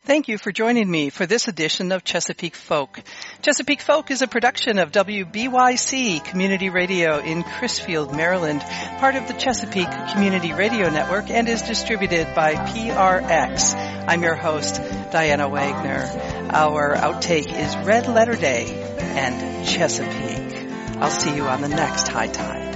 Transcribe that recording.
Thank you for joining me for this edition of Chesapeake Folk. Chesapeake Folk is a production of WBYC Community Radio in Crisfield, Maryland, part of the Chesapeake Community Radio Network, and is distributed by PRX. I'm your host, Diana Wagner. Our outtake is Red Letter Day and Chesapeake. I'll see you on the next High Tide.